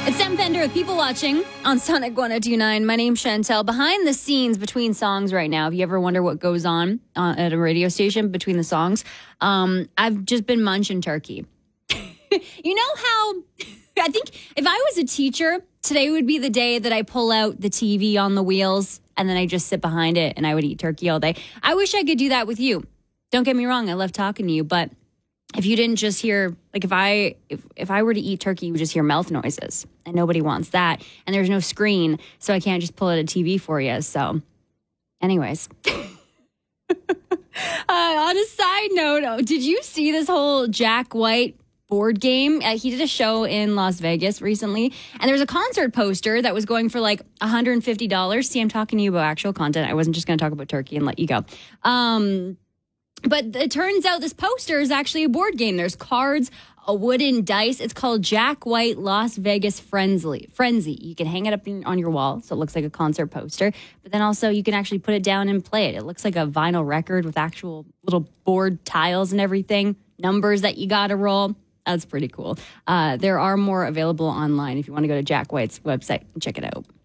It's Sam Fender with People Watching on Sonic 102.9. My name's Chantel. Behind the scenes between songs right now, if you ever wonder what goes on at a radio station between the songs, I've just been munching turkey. You know how I think if I was a teacher, today would be the day that I pull out the TV on the wheels and then I just sit behind it and I would eat turkey all day. I wish I could do that with you. Don't get me wrong. I love talking to you, but if you didn't just hear, like if I were to eat turkey, you would just hear mouth noises, and nobody wants that. And there's no screen, so I can't just pull out a TV for you. So, anyways, on a side note, did you see this whole Jack White board game? He did a show in Las Vegas recently, and there was a concert poster that was going for like $150. See, I'm talking to you about actual content. I wasn't just going to talk about turkey and let you go. But it turns out this poster is actually a board game. There's cards, a wooden dice. It's called Jack White Las Vegas Frenzy. You can hang it up on your wall, so it looks like a concert poster. But then also you can actually put it down and play it. It looks like a vinyl record with actual little board tiles and everything, numbers that you got to roll. That's pretty cool. There are more available online if you want to go to Jack White's website and check it out.